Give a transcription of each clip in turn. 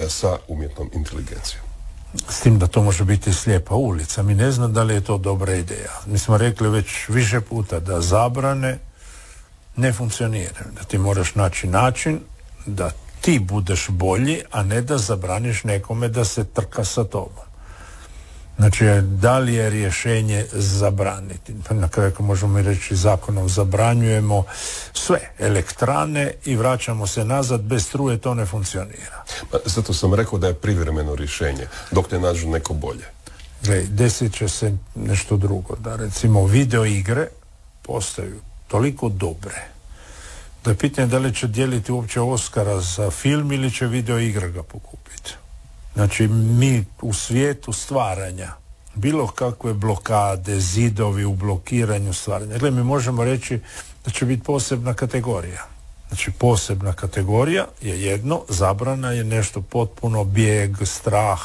sa umjetnom inteligencijom. S tim da to može biti slijepa ulica. Mi ne znam da li je to dobra ideja. Mi smo rekli već više puta da zabrane ne funkcioniraju. Da ti moraš naći način da ti budeš bolji, a ne da zabraniš nekome da se trka sa tobom. Znači, da li je rješenje zabraniti? Na kraju možemo reći zakonom zabranjujemo sve elektrane i vraćamo se nazad, bez struje to ne funkcionira. Zato sam rekao da je privremeno rješenje, dok ne nađu neko bolje. Gle, desit će se nešto drugo, da recimo video igre postaju toliko dobre da je pitanje da li će dijeliti uopće Oscara za film ili će video igre ga pokupiti. Znači, mi u svijetu stvaranja, bilo kakve blokade, zidovi u blokiranju stvaranja, dakle, mi možemo reći da će biti posebna kategorija. Znači, posebna kategorija je jedno, zabrana je nešto potpuno, bijeg, strah,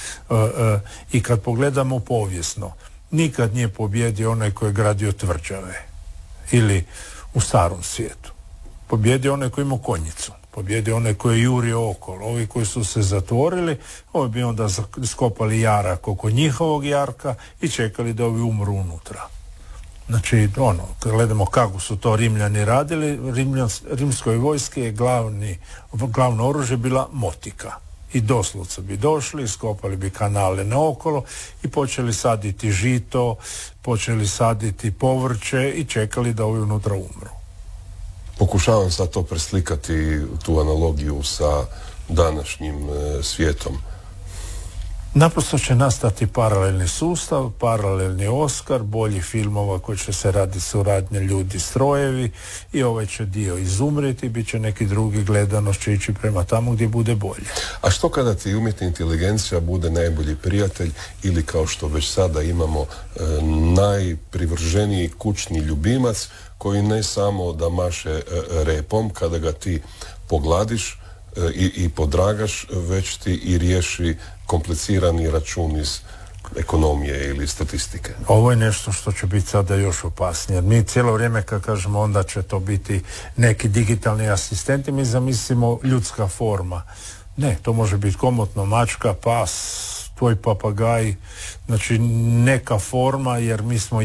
i kad pogledamo povijesno, nikad nije pobjedio onaj koji je gradio tvrđave ili u starom svijetu. Pobjedio onaj koji ima konjicu. Pobjedio onaj koji je jurio okolo. Ovi koji su se zatvorili, ovi bi onda skopali jarak oko njihovog jarka i čekali da ovi umru unutra. Znači, kad gledamo kako su to Rimljani radili, rimskoj vojske je glavno oružje bila motika. I doslovce bi došli, skopali bi kanale naokolo i počeli saditi žito, počeli saditi povrće i čekali da ovi unutra umru. Pokušavam sad to preslikati, tu analogiju sa današnjim svijetom. Naprosto će nastati paralelni sustav, paralelni Oskar, bolji filmova koji će se raditi suradnje ljudi, strojevi, i ovaj će dio izumreti, bit će neki drugi, gledanost će ići prema tamo gdje bude bolje. A što kada ti umjetna inteligencija bude najbolji prijatelj ili, kao što već sada imamo, najprivrženiji kućni ljubimac koji ne samo da maše repom kada ga ti pogladiš i podragaš, već ti i riješi komplicirani račun iz ekonomije ili statistike. Ovo je nešto što će biti sada još opasnije. Mi cijelo vrijeme kad kažemo onda će to biti neki digitalni asistenti, mi zamislimo ljudska forma. Ne, to može biti komotno mačka, pas, tvoj papagaj, znači neka forma, jer mi smo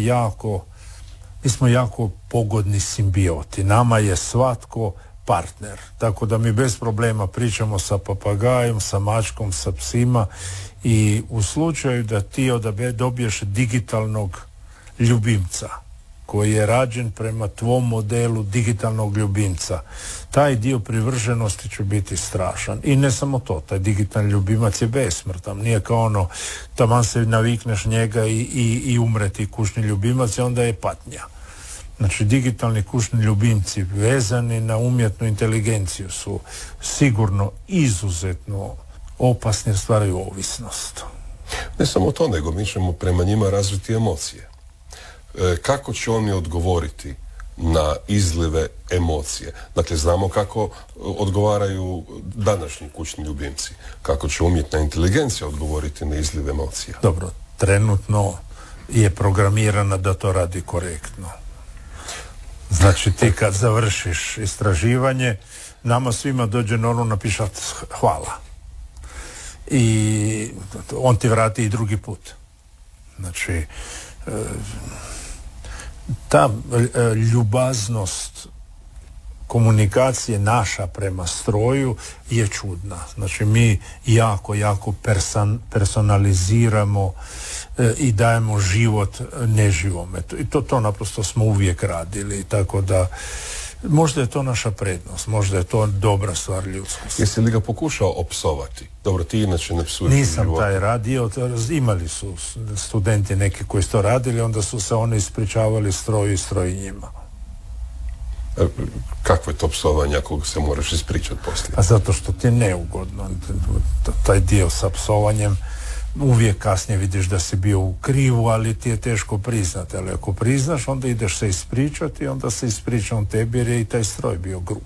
jako pogodni simbioti. Nama je svatko partner. Tako da mi bez problema pričamo sa papagajom, sa mačkom, sa psima, i u slučaju da ti dobiješ digitalnog ljubimca koji je rađen prema tvom modelu digitalnog ljubimca, taj dio privrženosti će biti strašan. I ne samo to, taj digitalni ljubimac je besmrtan. Nije kao taman se navikneš njega i umreti kućni ljubimac i onda je patnja. Znači, digitalni kućni ljubimci vezani na umjetnu inteligenciju su sigurno izuzetno opasni jer stvaraju ovisnost. Ne samo to, nego mi ćemo prema njima razviti emocije. Kako će oni odgovoriti na izlive emocije? Dakle, znamo kako odgovaraju današnji kućni ljubimci. Kako će umjetna inteligencija odgovoriti na izlive emocija? Dobro, trenutno je programirana da to radi korektno. Znači, ti kad završiš istraživanje, nama svima dođe normalno napišat hvala. I on ti vrati i drugi put. Znači, ta ljubaznost komunikacije naša prema stroju je čudna. Znači, mi jako personaliziramo i dajemo život neživome. I to naprosto smo uvijek radili. Tako da, možda je to naša prednost, možda je to dobra stvar ljudskosti. Jesi li ga pokušao opsovati? Dobro, ti inače ne psuješ. Nisam taj radio, imali su studenti neki koji su to radili, onda su se oni ispričavali stroju i stroj njima. Kakvo je to psovanje ako se moraš ispričati poslije? A zato što ti je neugodno. Taj dio sa psovanjem uvijek kasnije vidiš da si bio u krivu, ali ti je teško priznati. Ali ako priznaš, onda ideš se ispričati i onda se ispričam tebi jer je i taj stroj bio grub.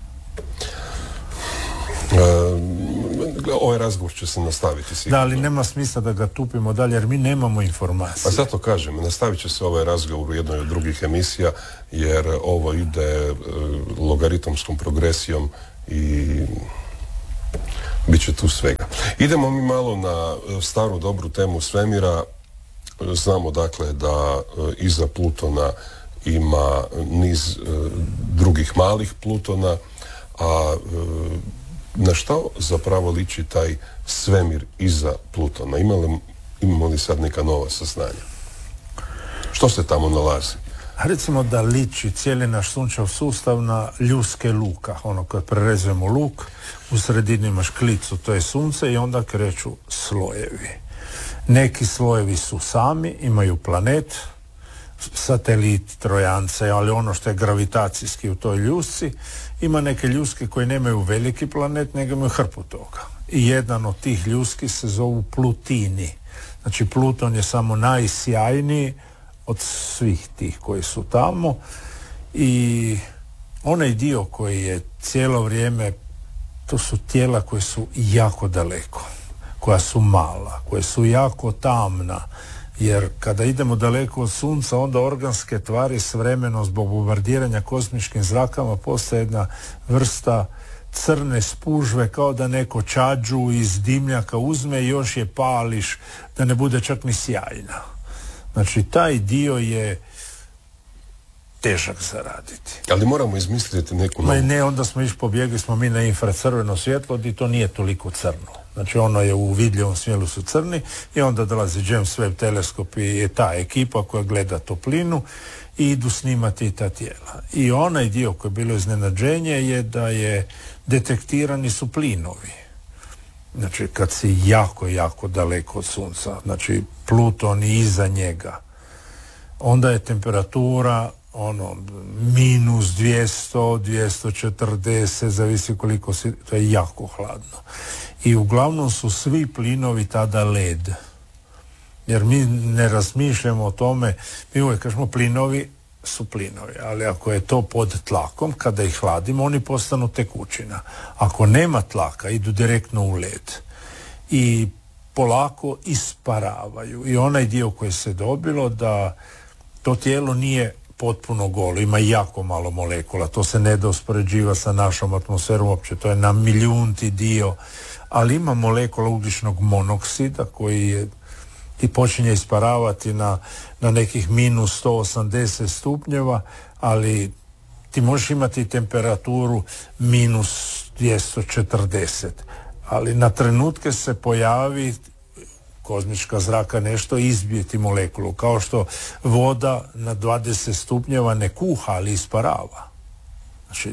Ovaj razgovor će se nastaviti sigurno. Da, ali nema smisla da ga tupimo dalje jer mi nemamo informacije. Pa zato kažem, nastavit će se ovaj razgovor u jednoj od drugih emisija jer ovo ide logaritamskom progresijom i bit će tu svega. Idemo mi malo na staru dobru temu svemira. Znamo dakle da iza Plutona ima niz drugih malih Plutona, a na što zapravo liči taj svemir iza Plutona? Imamo li sad neka nova saznanja? Što se tamo nalazi? Recimo da liči cijeli naš sunčev sustav na ljuske luka. Ono kad prerezujemo luk, u sredini imaš klicu, to je sunce i onda kreću slojevi. Neki slojevi su sami, imaju planet, satelit, trojance, ali ono što je gravitacijski u toj ljusci, ima neke ljuske koje nemaju veliki planet, nego imaju hrpu toga. I jedan od tih ljuski se zovu Plutini. Znači Pluton je samo najsjajniji od svih tih koji su tamo i onaj dio koji je cijelo vrijeme, to su tijela koje su jako daleko, koja su mala, koje su jako tamna, jer kada idemo daleko od sunca, onda organske tvari s vremenom zbog bombardiranja kosmičkim zrakama postaje jedna vrsta crne spužve, kao da neko čađu iz dimljaka uzme i još je pališ da ne bude čak ni sjajna. Znači taj dio je težak za raditi. Ali moramo izmisliti neku novu. Ne, onda smo pobjegli smo mi na infracrveno svjetlo i to nije toliko crno. Znači ono je u vidljivom svjetlu su crni i onda dolazi James Webb teleskop i ta ekipa koja gleda toplinu i idu snimati ta tijela. I onaj dio koji je bilo iznenađenje je da je detektirani su plinovi. Znači kad si jako, jako daleko od sunca, znači Pluton i iza njega, onda je temperatura minus 200, 240, zavisi koliko si, to je jako hladno. I uglavnom su svi plinovi tada led. Jer mi ne razmišljamo o tome, mi uvijek kažemo plinovi su plinovi, ali ako je to pod tlakom, kada ih hladimo, oni postanu tekućina. Ako nema tlaka, idu direktno u led. I polako isparavaju. I onaj dio koji se dobilo da to tijelo nije potpuno golo, ima jako malo molekula, to se ne da uspoređivati sa našom atmosferom uopće, to je na milijunti dio, ali ima molekula ugljičnog monoksida koji je i počinje isparavati na nekih minus 180 stupnjeva, ali ti možeš imati temperaturu minus 240, ali na trenutke se pojavi kozmička zraka nešto izbije ti molekulu, kao što voda na 20 stupnjeva ne kuha, ali isparava. Znači,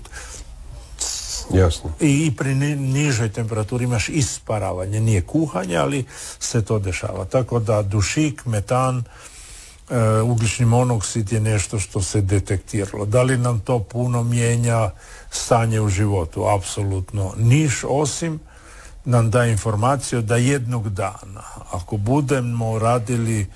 jasno. I pri nižoj temperaturi imaš isparavanje, nije kuhanje, ali se to dešava. Tako da dušik, metan, ugljični monoksid je nešto što se detektiralo. Da li nam to puno mijenja stanje u životu? Apsolutno niš, osim nam da informaciju da jednog dana, ako budemo radili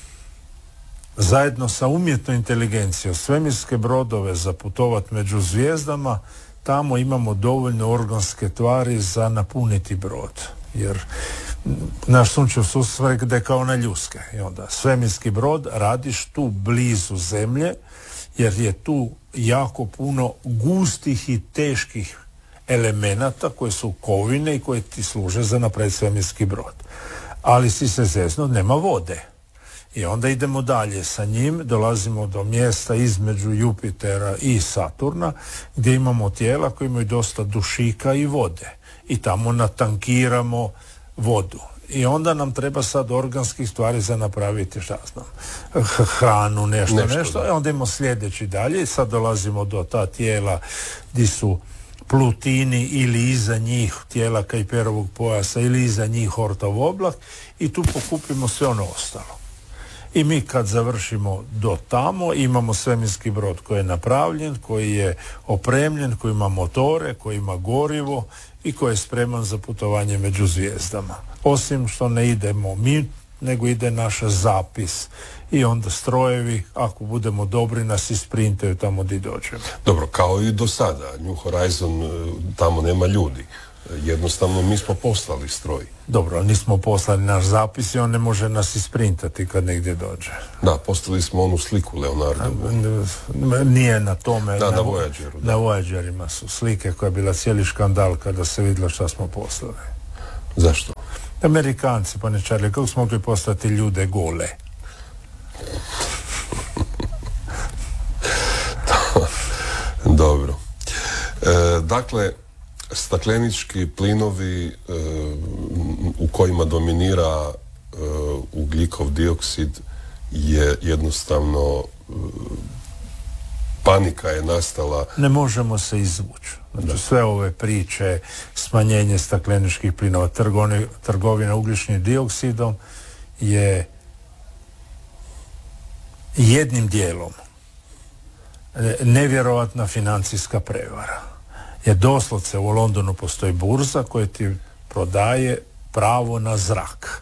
zajedno sa umjetnom inteligencijom svemirske brodove za putovat među zvijezdama, tamo imamo dovoljno organske tvari za napuniti brod. Jer naš sunčev sustav da je kao na ljuske. I onda svemirski brod radiš tu blizu zemlje, jer je tu jako puno gustih i teških elemenata koje su kovine i koje ti služe za napraviti svemirski brod. Ali si se zeznuo, nema vode. I onda idemo dalje sa njim, dolazimo do mjesta između Jupitera i Saturna, gdje imamo tijela koje imaju dosta dušika i vode. I tamo natankiramo vodu. I onda nam treba sad organskih stvari za napraviti, šta znam, hranu, nešto. I onda imamo sljedeći dalje i sad dolazimo do ta tijela gdje su Plutini ili iza njih tijela Kajperovog pojasa ili iza njih Ortov oblak i tu pokupimo sve ono ostalo. I mi kad završimo do tamo imamo svemirski brod koji je napravljen, koji je opremljen, koji ima motore, koji ima gorivo i koji je spreman za putovanje među zvijezdama. Osim što ne idemo mi, nego ide naš zapis i onda strojevi, ako budemo dobri, nas isprintaju tamo gdje dođemo. Dobro, kao i do sada, New Horizon, tamo nema ljudi. Jednostavno mi smo poslali stroj. Dobro, nismo poslali naš zapis i on ne može nas isprintati kad negdje dođe. Da, poslali smo onu sliku Leonardovu. Nije na tome. Da, na Voyageru. Na Voyagerima su slike koja je bila cijeli škandal kada se vidjelo šta smo poslali. Zašto? Amerikanci, pa ne Charlie, kako smo mogli postati ljude gole? Dobro. Dakle, staklenički plinovi u kojima dominira ugljikov dioksid je jednostavno panika je nastala. Ne možemo se izvući. Znači, sve ove priče, smanjenje stakleničkih plinova, trgovina ugljičnim dioksidom je jednim dijelom nevjerovatna financijska prevara. Jer doslovce u Londonu postoji burza koja ti prodaje pravo na zrak.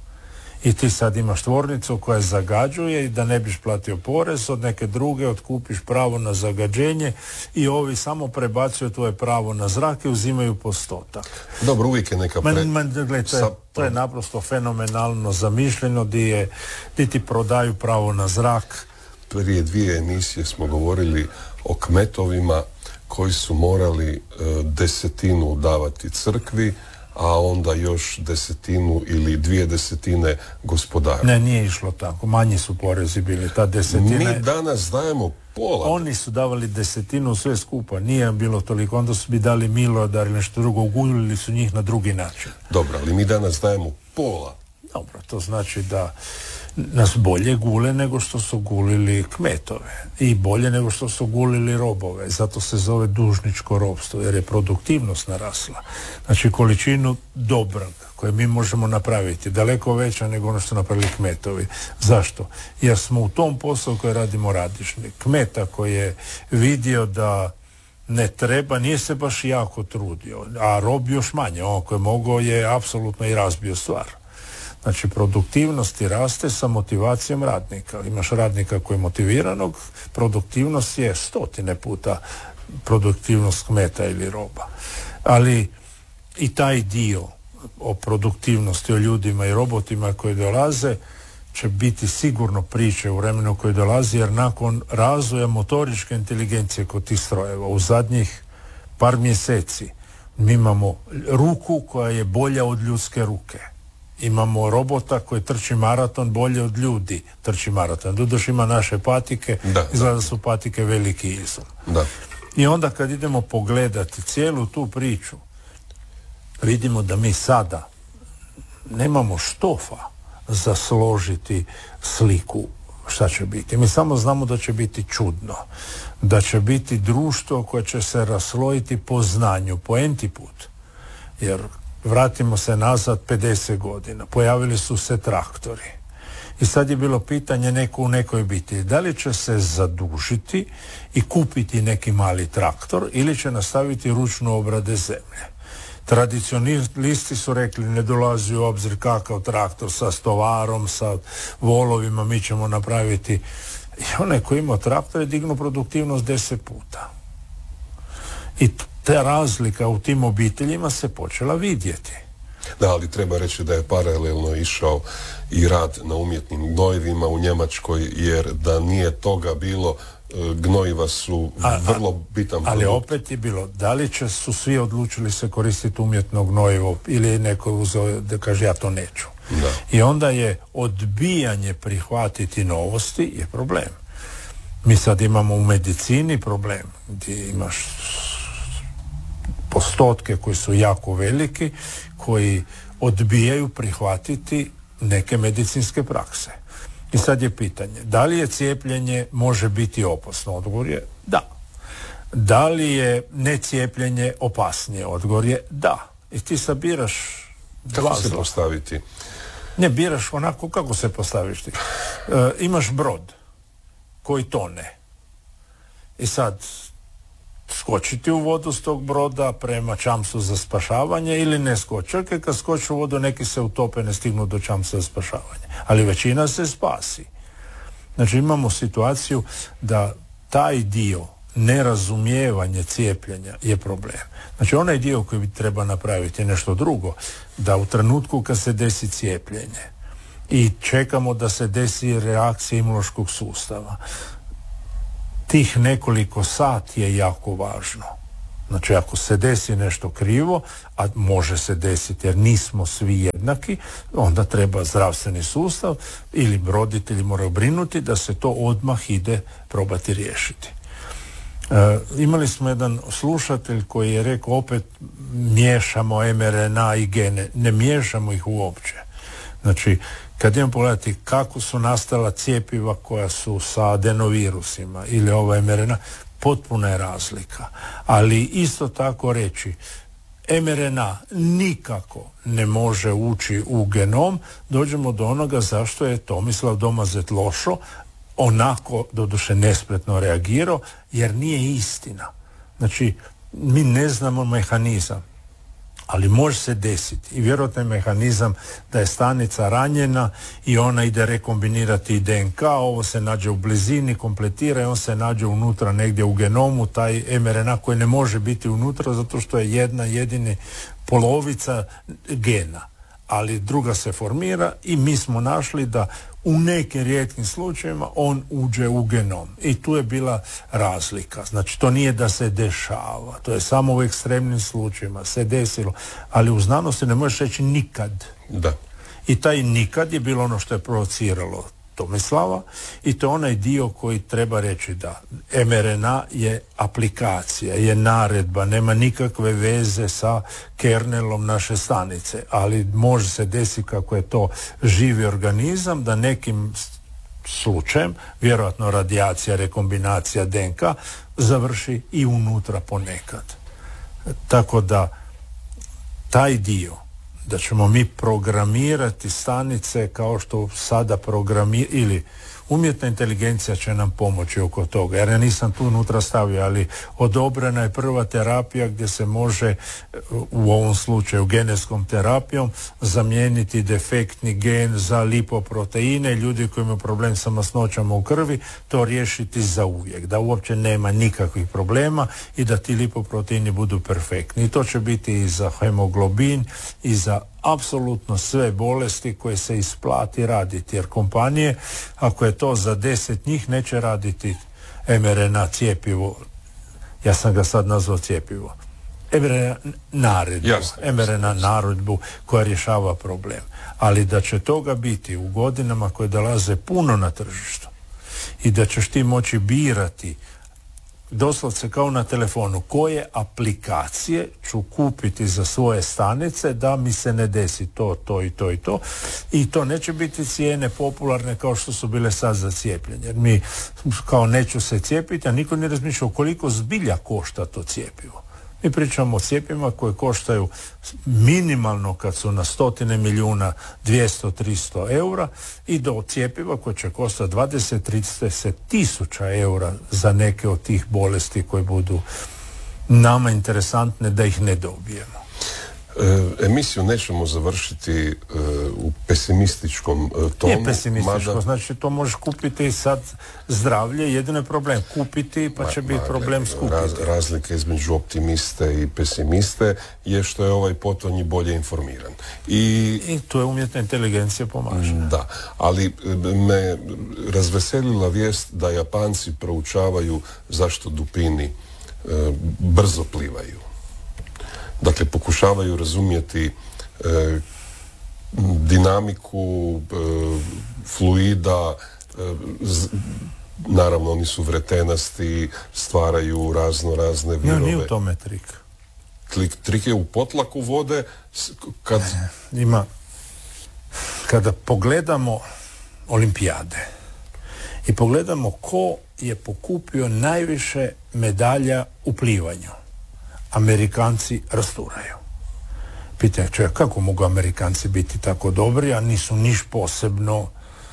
I ti sad imaš tvornicu koja zagađuje i da ne biš platio porez, od neke druge otkupiš pravo na zagađenje i ovi samo prebacuju tvoje pravo na zrak i uzimaju postotak. Dobro, uvijek je neka to je naprosto fenomenalno zamišljeno di ti prodaju pravo na zrak. Prije 2 emisije smo govorili o kmetovima koji su morali 10% davati crkvi, a onda još 10% ili 2/10 gospodaru. Ne, nije išlo tako. Manji su porezi bili. Ta 10%. Mi danas dajemo pola. Oni su davali 10% sve skupa. Nije bilo toliko. Onda su bi dali milodar ili nešto drugo. Ugulili su njih na drugi način. Dobro, ali mi danas dajemo pola. Dobro, to znači da nas bolje gule nego što su gulili kmetove i bolje nego što su gulili robove. Zato se zove dužničko ropstvo, jer je produktivnost narasla. Znači, količinu dobra koje mi možemo napraviti daleko veća nego ono što napravili kmetovi. Zašto? Jer smo u tom poslu koji radimo radišni. Kmeta koji je vidio da ne treba, nije se baš jako trudio, a rob još manje. On koji je mogao je apsolutno i razbio stvar. Znači, produktivnost ti raste sa motivacijom radnika. Imaš radnika koji je motiviranog, produktivnost je 100 puta produktivnost kmeta ili roba. Ali i taj dio o produktivnosti, o ljudima i robotima koji dolaze, će biti sigurno priče u vremenu koji dolazi, jer nakon razvoja motoričke inteligencije kod tih strojeva u zadnjih par mjeseci mi imamo ruku koja je bolja od ljudske ruke. Imamo robota koji trči maraton bolje od ljudi trči maraton. Dudoš ima naše patike, izgleda da su patike veliki izum. Da. I onda kad idemo pogledati cijelu tu priču, vidimo da mi sada nemamo štofa za složiti sliku šta će biti. Mi samo znamo da će biti čudno. Da će biti društvo koje će se raslojiti po znanju, po enti put. Jer vratimo se nazad 50 godina. Pojavili su se traktori. I sad je bilo pitanje u nekoj obitelji. Da li će se zadužiti i kupiti neki mali traktor ili će nastaviti ručnu obrade zemlje. Tradicionalisti su rekli ne dolazi u obzir kakav traktor sa stovarom, sa volovima, mi ćemo napraviti. I onaj koji ima traktor je dignuo produktivnost 10 puta. I ta razlika u tim obiteljima se počela vidjeti. Da, ali treba reći da je paralelno išao i rad na umjetnim gnojivima u Njemačkoj, jer da nije toga bilo, gnojiva su vrlo bitan produkt. Ali opet je bilo, da li su svi odlučili se koristiti umjetno gnojivo ili je neko uzeo da kaže ja to neću. Da. I onda je odbijanje prihvatiti novosti je problem. Mi sad imamo u medicini problem gdje imaš postotke koji su jako veliki, koji odbijaju prihvatiti neke medicinske prakse. I sad je pitanje, da li je cijepljenje može biti opasno? Odgovor je da. Da li je necijepljenje opasnije? Odgovor je da. I ti sad biraš kako se postaviti? Ne, biraš onako kako se postaviš ti. Imaš brod koji tone. I sad skočiti u vodu s tog broda prema čamsu za spašavanje ili ne skoči. Kad skoči u vodu neki se utope, ne stignu do čamsa za spašavanje. Ali većina se spasi. Znači imamo situaciju da taj dio nerazumijevanje cijepljenja je problem. Znači onaj dio koji bi treba napraviti je nešto drugo, da u trenutku kad se desi cijepljenje i čekamo da se desi reakcija imunološkog sustava, tih nekoliko sati je jako važno Znači ako se desi nešto krivo, a može se desiti jer nismo svi jednaki, onda treba zdravstveni sustav ili roditelji moraju brinuti da se to odmah ide probati riješiti. Imali smo jedan slušatelj koji je rekao opet miješamo mRNA i gene. Ne miješamo ih uopće. Znači, kad idemo pogledati kako su nastala cjepiva koja su sa adenovirusima ili ova mRNA, potpuna je razlika. Ali isto tako reći, mRNA nikako ne može ući u genom, dođemo do onoga zašto je Tomislav Domazet Lošo onako, doduše nespretno reagirao, jer nije istina. Znači, mi ne znamo mehanizam, ali može se desiti i vjerojatno je mehanizam da je stanica ranjena i ona ide rekombinirati DNK, ovo se nađe u blizini, kompletira i on se nađe unutra negdje u genomu, taj mRNA koji ne može biti unutra zato što je jedina polovica gena, ali druga se formira i mi smo našli da u nekim rijetkim slučajevima on uđe u genom. I tu je bila razlika. Znači, to nije da se dešava. To je samo u ekstremnim slučajevima se desilo. Ali u znanosti ne možeš reći nikad. Da. I taj nikad je bilo ono što je provociralo Tomislava i to je onaj dio koji treba reći da mRNA je aplikacija, je naredba, nema nikakve veze sa kernelom naše stanice, ali može se desiti kako je to živi organizam da nekim slučajem, vjerojatno radijacija, rekombinacija DNK, završi i unutra ponekad. Tako da taj dio da ćemo mi programirati stanice kao što sada ili umjetna inteligencija će nam pomoći oko toga, jer ja nisam tu unutra stavio, ali odobrena je prva terapija gdje se može u ovom slučaju genetskom terapijom zamijeniti defektni gen za lipoproteine, ljudi koji imaju problem sa masnoćama u krvi, to riješiti za uvijek, da uopće nema nikakvih problema i da ti lipoproteini budu perfektni. I to će biti i za hemoglobin i za apsolutno sve bolesti koje se isplati raditi, jer kompanije, ako je to za 10 njih, neće raditi mRNA cjepivo, ja sam ga sad nazvao cjepivo, mRNA naredbu koja rješava problem, ali da će toga biti u godinama koje dolaze puno na tržištu i da ćeš ti moći birati doslovce kao na telefonu koje aplikacije ću kupiti za svoje stanice da mi se ne desi to i to neće biti cijene popularne kao što su bile sad za cijepljenje, jer mi kao neću se cijepiti, a niko ne razmišlja koliko zbilja košta to cjepivo. Mi pričamo o cjepivima koje koštaju minimalno kad su na 100 milijuna 200-300 eura i do cjepiva koje će koštati 20-30 tisuća eura za neke od tih bolesti koje budu nama interesantne da ih ne dobijemo. Emisiju nećemo završiti u pesimističkom tonu. Nije pesimističko, znači to možeš kupiti sad zdravlje, jedino je problem kupiti pa će biti problem skupiti. Razlika između optimiste i pesimiste je što je ovaj potonji bolje informiran. I tu je umjetna inteligencija pomaže. Da, ali me razveselila vijest da Japanci proučavaju zašto dupini brzo plivaju. Dakle, pokušavaju razumjeti dinamiku fluida, naravno oni su vretenasti, stvaraju razne virove. Nije u tome trik. Trik je u potlaku vode kad... Ima. Kada pogledamo olimpijade i pogledamo ko je pokupio najviše medalja u plivanju, Amerikanci rasturaju. Pitanje čovjek, kako mogu Amerikanci biti tako dobri, a nisu niš posebno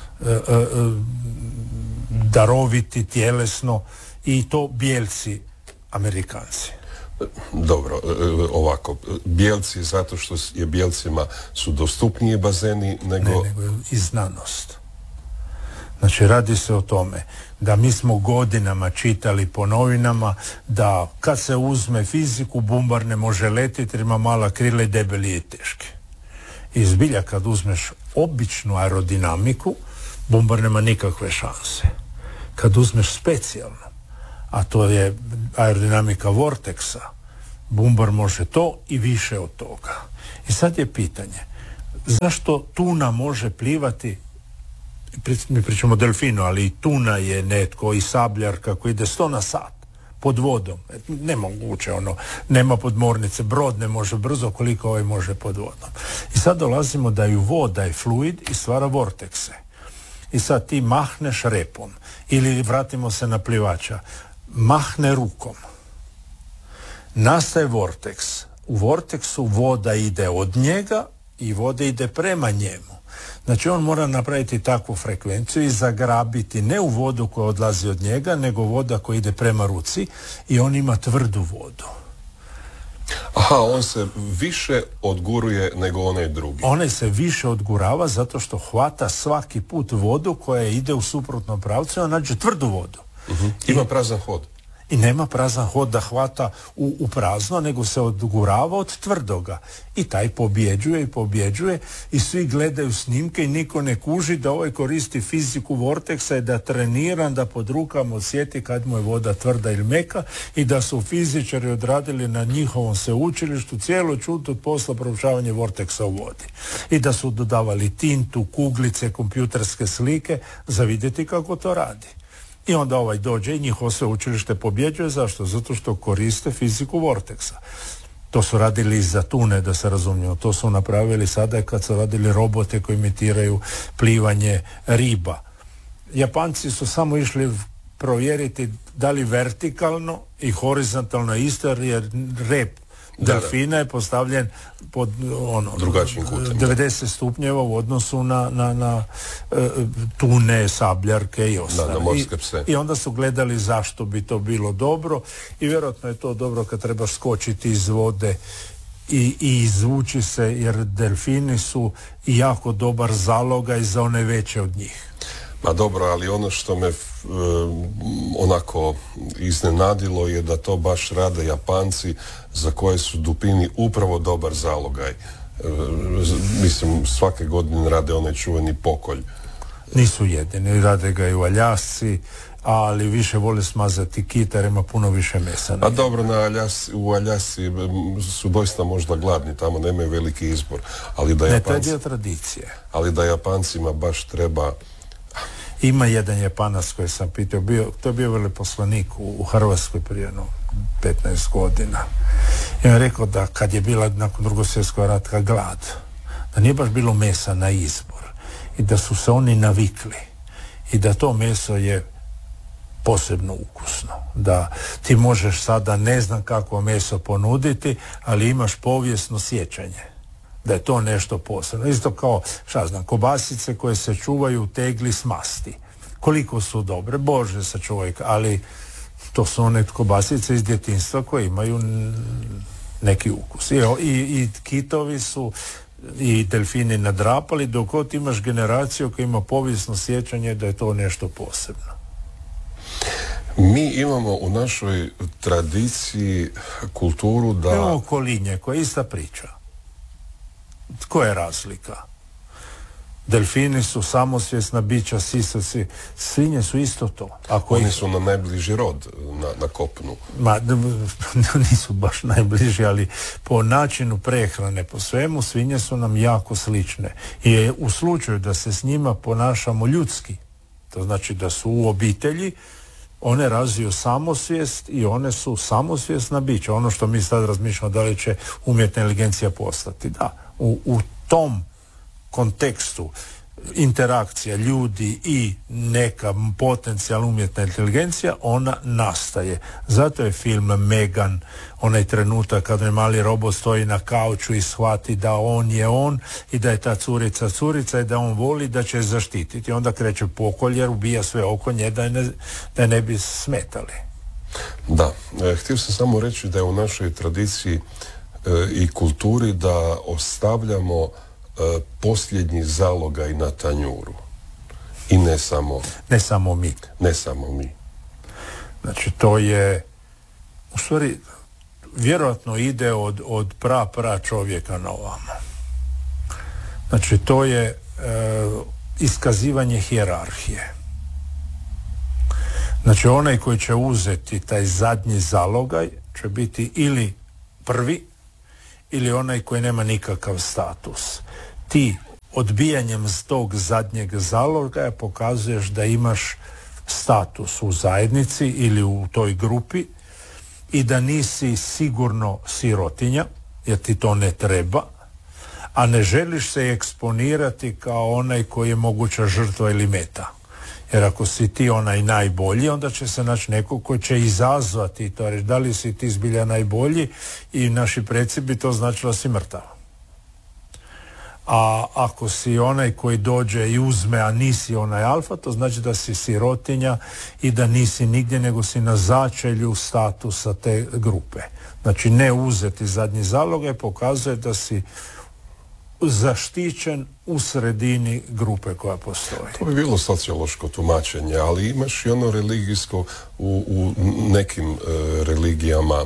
daroviti tjelesno, i to bijelci Amerikanci. Dobro, ovako, bijelci zato što je bijelcima su dostupniji bazeni nego i znanost. Znači, radi se o tome da mi smo godinama čitali po novinama da kad se uzme fiziku, bumbar ne može letiti jer ima mala krila i debeli je teški. I zbilja kad uzmeš običnu aerodinamiku, bumbar nema nikakve šanse. Kad uzmeš specijalno, a to je aerodinamika vorteksa, Bumbar može to i više od toga. I sad je pitanje, zašto tuna može plivati, mi pričamo o delfinu, ali i tuna je netko, i sabljar kako ide 100 na sat pod vodom. Nemoguće, nema podmornice, brod ne može brzo koliko ovaj može pod vodom. I sad dolazimo da ju voda je fluid i stvara vortekse. I sad ti mahneš repom, ili vratimo se na plivača, mahne rukom, nastaje vorteks. U vorteksu voda ide od njega i voda ide prema njemu. Znači on mora napraviti takvu frekvenciju i zagrabiti ne u vodu koja odlazi od njega, nego voda koja ide prema ruci, i on ima tvrdu vodu. Aha, on se više odguruje nego onaj drugi. Onaj se više odgurava zato što hvata svaki put vodu koja ide u suprotnom pravcu, on nađe tvrdu vodu. Ima prazan hod. I nema prazan hod da hvata u prazno, nego se odgurava od tvrdoga. I taj pobjeđuje i svi gledaju snimke i niko ne kuži da ovaj koristi fiziku vorteksa i da treniran, da pod rukama osjeti kad mu je voda tvrda ili meka, i da su fizičari odradili na njihovom sveučilištu cijelo čut od posla proučavanje vorteksa u vodi. I da su dodavali tintu, kuglice, kompjuterske slike za vidjeti kako to radi. I onda ovaj dođe i njihovo sveučilište pobjeđuje. Zašto? Zato što koriste fiziku vorteksa. To su radili i za tune, da se razumijemo. To su napravili sada kad su radili robote koji imitiraju plivanje riba. Japanci su samo išli provjeriti da li vertikalno i horizontalno isto, jer rep delfina je postavljen pod drugačijim kutem, 90 stupnjeva u odnosu na tune, sabljarke i ostale. Na morske pse. I onda su gledali zašto bi to bilo dobro, i vjerojatno je to dobro kad trebaš skočiti iz vode i izvući se, jer delfini su jako dobar zalogaj za one veće od njih. Ma dobro, ali ono što me onako iznenadilo je da to baš rade Japanci, za koje su dupini upravo dobar zalogaj. Mislim, svake godine rade onaj čuveni pokolj. Nisu jedini, rade ga i u Aljasci, ali više vole smazati kita jer ima puno više mesa. A dobro, u Aljasci su doista možda gladni, tamo nemaju veliki izbor. Ali da to je dio tradicije. Ali da Japancima baš treba... Ima jedan Japanac koji sam pitao, to je bio veleposlanik u Hrvatskoj prije 15 godina. I on je rekao da kad je bila nakon Drugog svjetskog rata glad, da nije baš bilo mesa na izbor i da su se oni navikli i da to meso je posebno ukusno. Da ti možeš sada ne znam kakvo meso ponuditi, ali imaš povijesno sjećanje da je to nešto posebno. Isto kao, kobasice koje se čuvaju u tegli s masti. Koliko su dobre, Bože sačuvaj, ali to su one kobasice iz djetinjstva koje imaju neki ukus. I kitovi su i delfini nadrapali, dok god imaš generaciju koja ima povijesno sjećanje da je to nešto posebno. Mi imamo u našoj tradiciji kulturu da... Imamo kolinje, koja je ista priča. Koja je razlika? Delfini su samosvjesna bića, sisavci, svinje su isto to. Oni su na najbliži rod na kopnu. Nisu baš najbliži, ali po načinu prehrane, po svemu, svinje su nam jako slične. I u slučaju da se s njima ponašamo ljudski, to znači da su u obitelji, one razviju samosvijest i one su samosvjesna bića. Ono što mi sad razmišljamo da li će umjetna inteligencija postati. Da, u tom kontekstu interakcija ljudi i neka potencijalna umjetna inteligencija, ona nastaje. Zato je film Megan, onaj trenutak kad je mali robot stoji na kauču i shvati da on je on i da je ta curica i da on voli da će je zaštititi. Onda kreće pokolj jer ubija sve oko nje da ne bi smetali. Da, htio sam samo reći da je u našoj tradiciji i kulturi da ostavljamo posljednji zalogaj na tanjuru. I ne samo mi. Ne samo mi. Znači to je u stvari vjerojatno ide od pra čovjeka na ovamo. Znači to je iskazivanje hijerarhije. Znači onaj koji će uzeti taj zadnji zalogaj će biti ili prvi ili onaj koji nema nikakav status. Ti odbijanjem tog zadnjeg zaloga pokazuješ da imaš status u zajednici ili u toj grupi i da nisi sigurno sirotinja, jer ti to ne treba, a ne želiš se eksponirati kao onaj koji je moguća žrtva ili meta. Jer ako si ti onaj najbolji, onda će se naći neko koji će izazvati to, reći da li si ti zbilja najbolji, i naši preci bi to značilo da si mrtav. A ako si onaj koji dođe i uzme, a nisi onaj alfa, to znači da si sirotinja i da nisi nigdje, nego si na začelju statusa te grupe. Znači ne uzeti zadnji zalogaj pokazuje da si zaštićen u sredini grupe koja postoji. To bi bilo sociološko tumačenje, ali imaš i ono religijsko u nekim religijama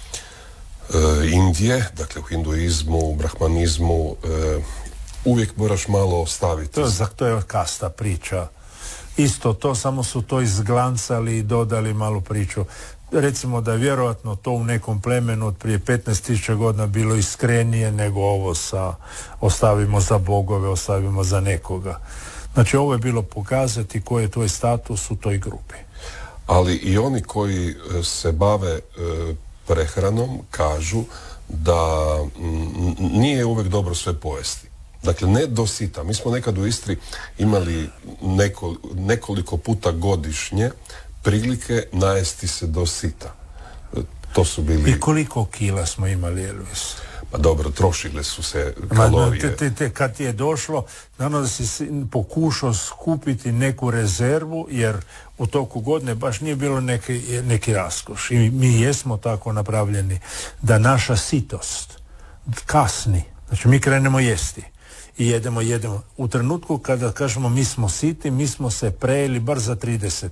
Indije, dakle u hinduizmu, u brahmanizmu, uvijek moraš malo ostaviti. To je kasta priča. Isto to, samo su to izglancali i dodali malu priču. Recimo da je vjerojatno to u nekom plemenu od prije 15.000 godina bilo iskrenije nego ovo sa ostavimo za bogove, ostavimo za nekoga. Znači ovo je bilo pokazati koji je tvoj status u toj grupi. Ali i oni koji se bave prehranom kažu da nije uvijek dobro sve pojesti. Dakle, ne do sita. Mi smo nekad u Istri imali nekoliko puta godišnje prilike najesti se do sita. To su bili... I koliko kila smo imali, Elvis? Pa dobro, trošile su se kalorije. Kad ti je došlo, naravno da si pokušao skupiti neku rezervu, jer u toku godine baš nije bilo neki raskoš. I mi jesmo tako napravljeni da naša sitost kasni. Znači mi krenemo jesti i jedemo. U trenutku kada kažemo mi smo siti, mi smo se prejeli bar za 30%.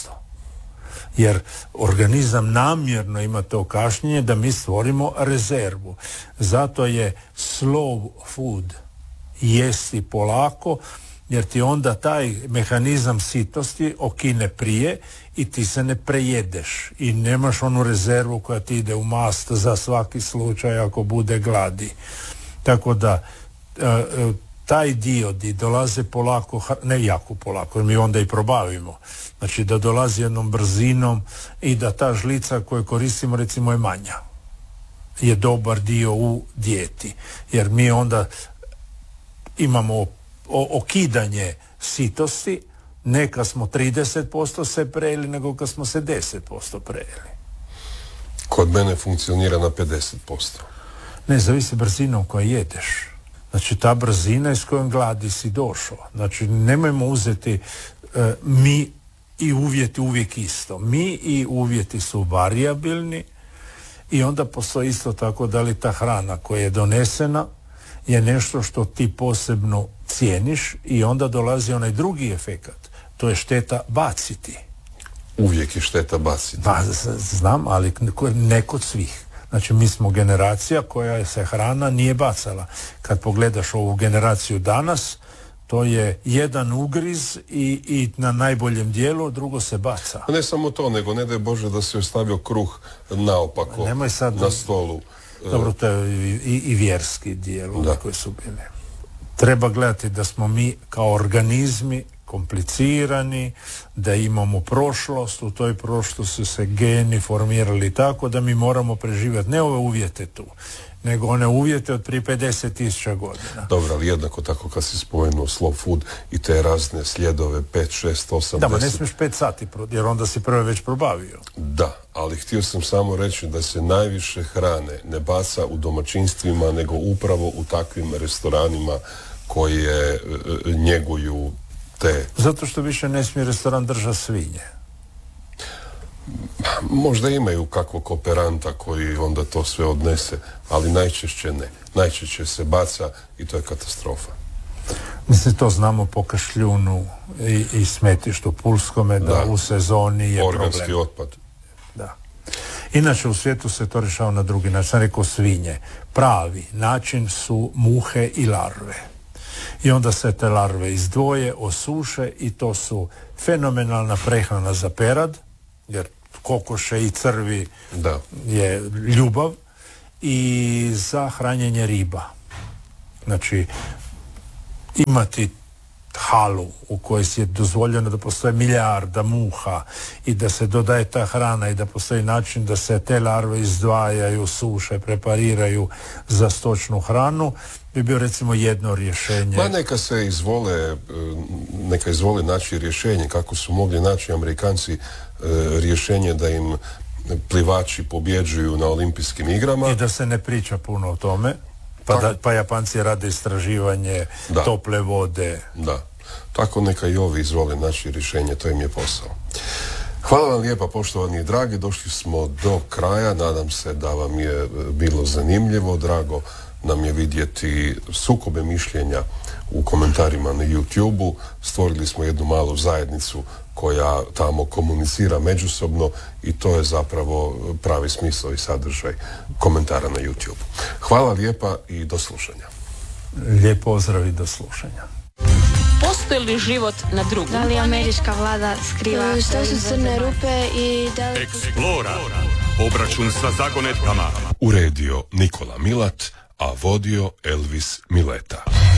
Jer organizam namjerno ima to kašnjenje da mi stvorimo rezervu. Zato je slow food, jesti polako, jer ti onda taj mehanizam sitosti okine prije i ti se ne prejedeš i nemaš onu rezervu koja ti ide u mast za svaki slučaj ako bude gladi. Tako da taj dio di dolaze polako, ne jako polako, jer mi onda i probavimo. Znači da dolazi jednom brzinom i da ta žlica koju koristimo recimo je manja. Je dobar dio u dijeti. Jer mi onda imamo okidanje sitosti, ne kad smo 30% se prejeli, nego kad smo se 10% prejeli. Kod mene funkcionira na 50%. Ne, zavisi brzinom koju jedeš. Znači ta brzina je s kojom gladi si došao. Znači nemojmo uzeti mi i uvjeti uvijek isto. Mi i uvjeti su varijabilni i onda postoji isto tako da li ta hrana koja je donesena je nešto što ti posebno cijeniš i onda dolazi onaj drugi efekat. To je šteta baciti. Uvijek je šteta baciti. Pa, znam, ali ne kod svih. Znači mi smo generacija koja se hrana nije bacala. Kad pogledaš ovu generaciju danas, to je jedan ugriz i na najboljem dijelu, drugo se baca. Ne samo to, nego ne daj Bože da se ostavio kruh naopako na stolu. Dobro, to je i vjerski dijel koji su bili. Treba gledati da smo mi kao organizmi komplicirani, da imamo prošlost, u toj prošlosti su se geni formirali tako da mi moramo preživjeti ne ove uvjete tu, nego one uvjete od prije 50.000 godina. Dobro, ali jednako tako kad si spomenuo slow food i te razne slijedove 5, 6, 8, 10... Da, ma ne smiješ 5 sati, jer onda si prvo već probavio. Da, ali htio sam samo reći da se najviše hrane ne baca u domaćinstvima, nego upravo u takvim restoranima koje njeguju te... Zato što više ne smije restoran držati svinje. Možda imaju kakvog kooperanta koji onda to sve odnese, ali najčešće ne. Najčešće se baca i to je katastrofa. Mislim, to znamo po Kašljunu i smetištu Pulskome, da u sezoni je problem. Organski otpad. Da. Inače u svijetu se to rješava na drugi način. Sam rekao svinje. Pravi način su muhe i larve. I onda se te larve izdvoje, osuše i to su fenomenalna prehrana za perad, jer kokoše i crvi je ljubav, i za hranjenje riba. Znači, imati halu u kojoj je dozvoljeno da postoje milijarda muha i da se dodaje ta hrana i da postoji način da se te larve izdvajaju, suše, prepariraju za stočnu hranu, bi bio recimo jedno rješenje. Ma neka izvole naći rješenje, kako su mogli naći Amerikanci rješenje da im plivači pobjeđuju na olimpijskim igrama. I da se ne priča puno o tome. Pa Japanci rade istraživanje tople vode. Da. Tako neka i ovi izvole naći rješenje, to im je posao. Hvala vam lijepa, poštovani i dragi, došli smo do kraja, nadam se da vam je bilo zanimljivo, drago nam je vidjeti sukobe mišljenja u komentarima na YouTube-u, stvorili smo jednu malu zajednicu koja tamo komunicira međusobno i to je zapravo pravi smisao i sadržaj komentara na YouTube. Hvala lijepa i do slušanja. Lijep pozdrav i do slušanja. Postoji li život na drugom? Da li američka vlada skriva? Što su crne rupe i da li... Eksplora. Obračun sa zagonetkama. Uredio Nikola Milat, a vodio Elvis Mileta.